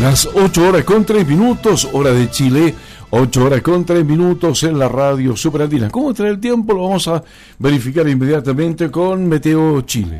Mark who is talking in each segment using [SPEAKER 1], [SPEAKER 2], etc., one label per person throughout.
[SPEAKER 1] Las 8 horas con 3 minutos, hora de Chile, 8 horas con 3 minutos en la radio Superandina. ¿Cómo trae el tiempo? Lo vamos a verificar inmediatamente con Meteo Chile.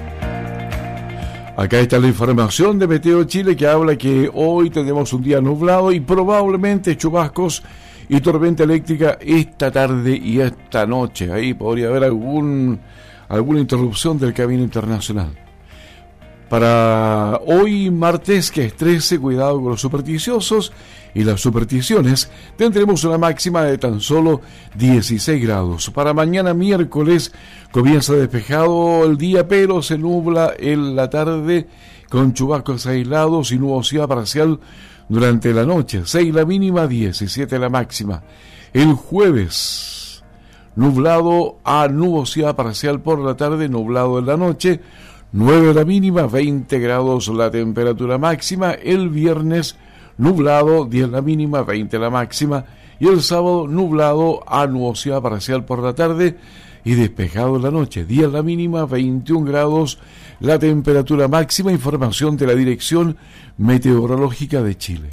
[SPEAKER 1] Acá está la información de Meteo Chile que habla que hoy tenemos un día nublado y probablemente chubascos y tormenta eléctrica esta tarde y esta noche. Ahí podría haber alguna interrupción del camino internacional. Para hoy martes, que es 13, cuidado con los supersticiosos y las supersticiones, tendremos una máxima de tan solo 16 grados. Para mañana miércoles comienza despejado el día, pero se nubla en la tarde con chubascos aislados y nubosidad parcial durante la noche. 6 la mínima, 17 la máxima. El jueves, nublado a nubosidad parcial por la tarde, nublado en la noche. 9 la mínima, 20 grados la temperatura máxima. El viernes nublado, 10 la mínima, 20 la máxima. Y el sábado nublado a nubosidad parcial por la tarde y despejado en la noche. 10 la mínima, 21 grados la temperatura máxima. Información de la Dirección Meteorológica de Chile.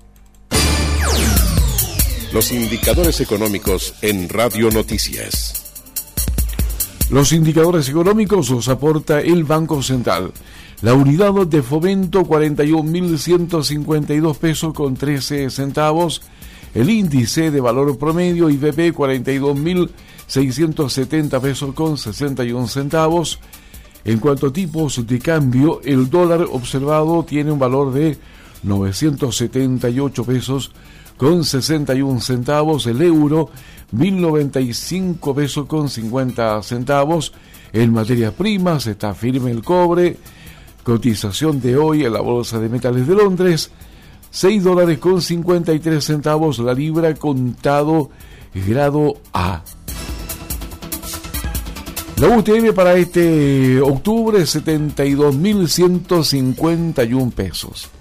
[SPEAKER 2] Los indicadores económicos en Radio Noticias.
[SPEAKER 1] Los indicadores económicos los aporta el Banco Central. La unidad de fomento, 41.152 pesos con 13 centavos. El índice de valor promedio, IVP, 42.670 pesos con 61 centavos. En cuanto a tipos de cambio, el dólar observado tiene un valor de 978 pesos con 61 centavos. El euro, 1.095 pesos con 50 centavos. En materias primas está firme el cobre. Cotización de hoy en la Bolsa de Metales de Londres, $6 con 53 centavos la libra contado grado A. La UTM para este octubre, 72.151 pesos.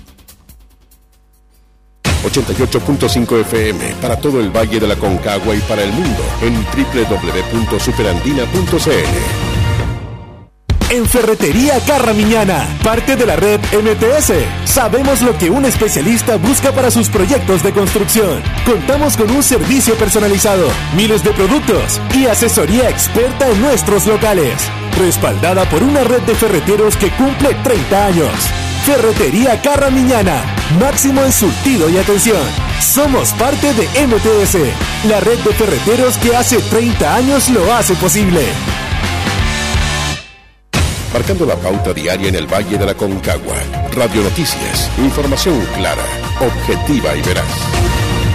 [SPEAKER 2] 88.5 FM para todo el Valle de la Concagua y para el mundo en www.superandina.cl.
[SPEAKER 3] En Ferretería Carramiñana, parte de la red MTS, sabemos lo que un especialista busca para sus proyectos de construcción. Contamos con un servicio personalizado, miles de productos y asesoría experta en nuestros locales, respaldada por una red de ferreteros que cumple 30 años. Ferretería Carramiñana, máximo en surtido y atención. Somos parte de MTS, la red de ferreteros que hace 30 años lo hace posible.
[SPEAKER 2] Marcando la pauta diaria en el Valle de la Concagua. Radio Noticias, información clara, objetiva y veraz.